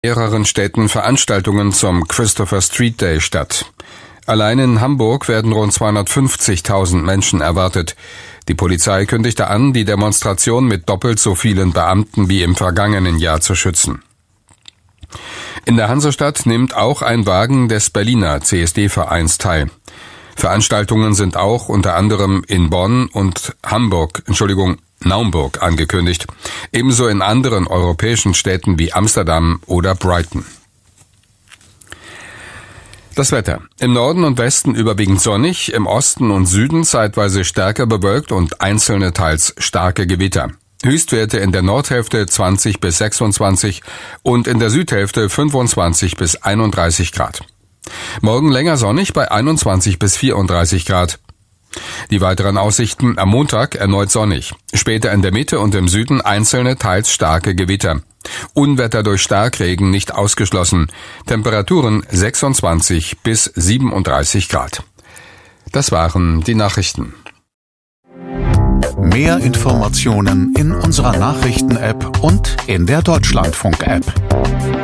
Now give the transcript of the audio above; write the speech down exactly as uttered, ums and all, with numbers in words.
mehreren Städten Veranstaltungen zum Christopher Street Day statt. Allein in Hamburg werden rund zweihundertfünfzigtausend Menschen erwartet. Die Polizei kündigte an, die Demonstration mit doppelt so vielen Beamten wie im vergangenen Jahr zu schützen. In der Hansestadt nimmt auch ein Wagen des Berliner C S D-Vereins teil. Veranstaltungen sind auch unter anderem in Bonn und Hamburg, Entschuldigung, Naumburg angekündigt. Ebenso in anderen europäischen Städten wie Amsterdam oder Brighton. Das Wetter. Im Norden und Westen überwiegend sonnig, im Osten und Süden zeitweise stärker bewölkt und einzelne teils starke Gewitter. Höchstwerte in der Nordhälfte zwanzig bis sechsundzwanzig und in der Südhälfte fünfundzwanzig bis einunddreißig Grad. Morgen länger sonnig bei einundzwanzig bis vierunddreißig Grad. Die weiteren Aussichten: am Montag erneut sonnig, später in der Mitte und im Süden einzelne teils starke Gewitter. Unwetter durch Starkregen nicht ausgeschlossen. Temperaturen sechsundzwanzig bis siebenunddreißig Grad. Das waren die Nachrichten. Mehr Informationen in unserer Nachrichten-App und in der Deutschlandfunk-App.